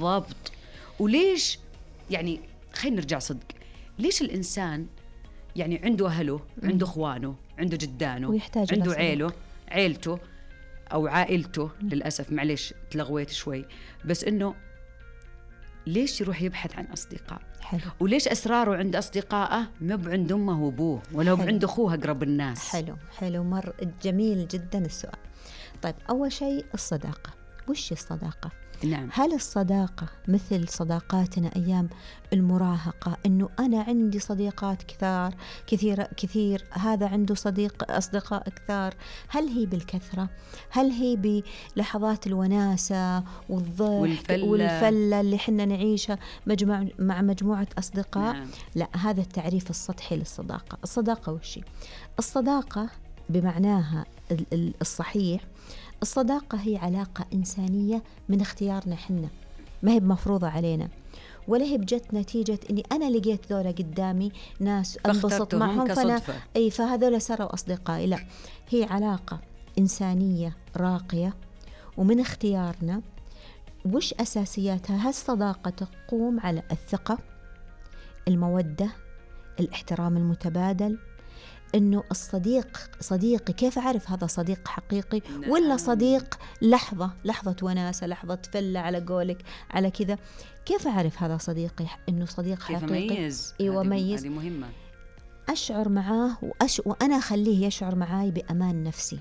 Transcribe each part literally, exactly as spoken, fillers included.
بالضبط. وليش يعني خلينا نرجع صدق، ليش الإنسان يعني عنده أهله، عنده إخوانه، عنده جدانه، عنده عيله عيلته أو عائلته، للأسف معلش تلغويت شوي، بس إنه ليش يروح يبحث عن أصدقاء؟ حلو. وليش أسراره عند أصدقائه ما بعند أمه وأبوه ولا بعند أخوه أقرب الناس؟ حلو حلو مر جميل جدا السؤال. طيب أول شيء الصداقة، وش الصداقة؟ نعم. هل الصداقة مثل صداقاتنا أيام المراهقة، إنه أنا عندي صديقات كثار كثير كثير، هذا عنده صديق أصدقاء كثار؟ هل هي بالكثرة؟ هل هي بلحظات الوناسة والضحك والفلة, والفلة اللي حنا نعيشها مجمع مع مجموعة أصدقاء؟ نعم. لا، هذا التعريف السطحي للصداقة. الصداقة وشي؟ الصداقة بمعناها الصحيح، الصداقة هي علاقة إنسانية من اختيارنا حنا، ما هي مفروضة علينا، ولا هي بجت نتيجة إني أنا لقيت ذولا قدامي ناس أنبسط معهم فأنا أي فهذولا صاروا أصدقائي. لا، هي علاقة إنسانية راقية ومن اختيارنا. وش أساسياتها؟ هالصداقة تقوم على الثقة، المودة، الاحترام المتبادل، إنه الصديق صديقي كيف أعرف هذا صديق حقيقي ولا صديق لحظة لحظة وناسة، لحظة فلة على قولك على كذا؟ كيف أعرف هذا صديقي إنه صديق كيف حقيقي؟ ميز؟ أيوة ميز. هذه مهمة. أشعر معاه وأش... وأنا أخليه يشعر معاي بأمان نفسي،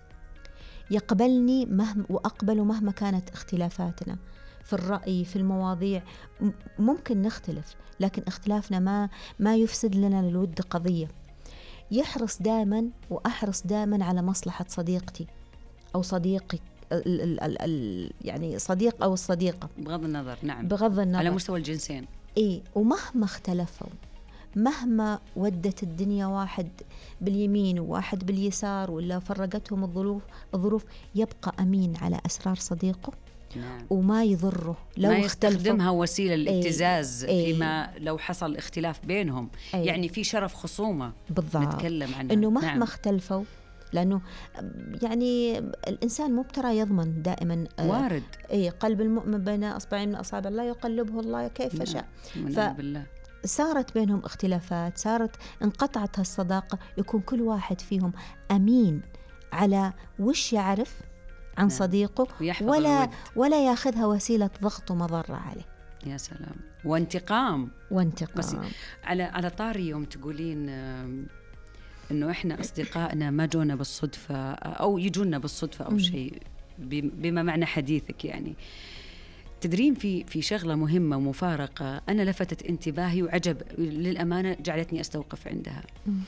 يقبلني مهما وأقبله مهما كانت اختلافاتنا في الرأي في المواضيع. ممكن نختلف لكن اختلافنا ما ما يفسد لنا الود قضية. يحرص دائما وأحرص دائما على مصلحة صديقتي أو صديقي، ال ال ال ال يعني صديق أو الصديقة بغض النظر. نعم، بغض النظر على مستوى الجنسين. إيه، ومهما اختلفوا، مهما ودت الدنيا واحد باليمين وواحد باليسار ولا فرقتهم الظروف الظروف يبقى أمين على أسرار صديقه. نعم. وما يضره لو ما يستخدمها وسيلة للابتزاز. أي فيما لو حصل اختلاف بينهم. أي يعني في شرف خصومة بالضبط نتكلم عنها. إنه مهما نعم. اختلفوا، لأنه يعني الإنسان مو بترى يضمن دائما. وارد. إيه، قلب المؤمن بين أصبعين من أصابع الله يقلبه الله كيف شاء. نعم. فصارت بينهم اختلافات، صارت انقطعت هالصداقة، يكون كل واحد فيهم أمين على وش يعرف عن نعم. صديقه، ولا الود. ولا ياخذها وسيلة ضغط ومضرة عليه. يا سلام. وانتقام. وانتقام. بس على على طاري يوم تقولين إنه إحنا أصدقائنا ما جونا بالصدفة أو يجونا بالصدفة أو شيء بما معنى حديثك، يعني تدرين في في شغلة مهمة ومفارقة أنا لفتت انتباهي وعجب للأمانة جعلتني أستوقف عندها.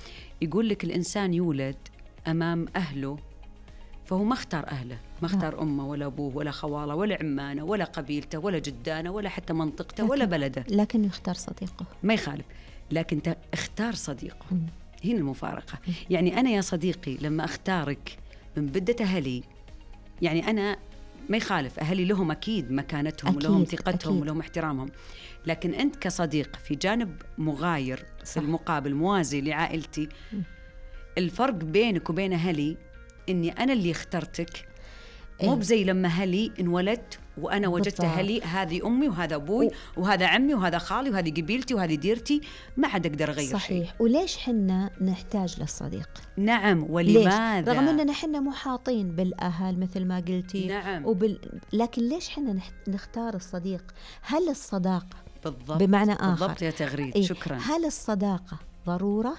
يقول لك الإنسان يولد أمام أهله، فهو ما اختار أهله، ما اختار أمه ولا أبوه ولا خواله ولا عمانه ولا قبيلته ولا جدانه ولا حتى منطقته ولا بلده، لكن يختار صديقه. ما يخالف، لكن اختار صديقه. م. هنا المفارقة. م. يعني أنا يا صديقي لما أختارك من بدة أهلي، يعني أنا ما يخالف أهلي لهم أكيد مكانتهم أكيد ولهم ثقتهم أكيد ولهم احترامهم، لكن أنت كصديق في جانب مغاير صح. في المقابل موازي لعائلتي. م. الفرق بينك وبين أهلي إني أنا اللي اخترتك، مو بزي لما أهلي انولدت وأنا وجدت أهلي هذه أمي وهذا أبوي و... وهذا عمي وهذا خالي وهذه قبيلتي وهذه ديرتي، ما عاد أقدر أغير صحيح شيء. صحيح. وليش حنا نحتاج للصديق؟ نعم، ولماذا؟ رغم أننا حنا محاطين بالأهل مثل ما قلتي. نعم. وبال... لكن ليش حنا نح... نختار الصديق؟ هل الصداقة بالضبط بمعنى آخر بالضبط يا تغريد إيه؟ شكرا. هل الصداقة ضرورة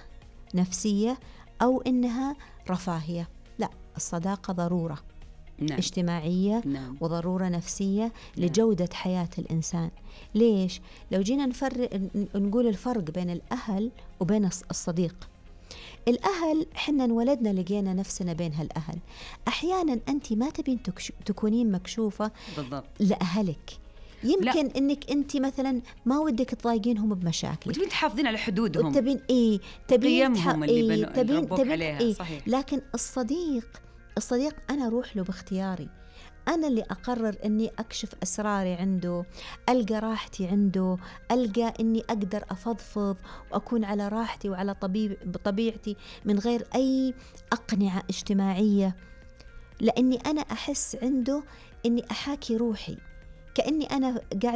نفسية أو إنها رفاهية؟ لا، الصداقة ضرورة. نعم. اجتماعية. نعم. وضرورة نفسية. نعم. لجودة حياة الإنسان. ليش؟ لو جينا نفرق نقول الفرق بين الأهل وبين الصديق. الأهل حنا انولدنا لقينا نفسنا بين هالأهل. أحيانا أنت ما تبين تكونين مكشوفة بالضبط لأهلك، يمكن لا. إنك أنت مثلا ما ودك تضايقينهم بمشاكل وتبين تحافظين على حدودهم وتبين إيه تبين قيمهم تح... اللي إيه بنو... تبين تبين عليها. إيه. صحيح. لكن الصديق الصديق أنا أروح له باختياري، أنا اللي أقرر أني أكشف أسراري عنده، ألقى راحتي عنده، ألقى أني أقدر أفضفض وأكون على راحتي وعلى طبيب... بطبيعتي من غير أي أقنعة اجتماعية، لأني أنا أحس عنده أني أحاكي روحي كأني أنا قاعد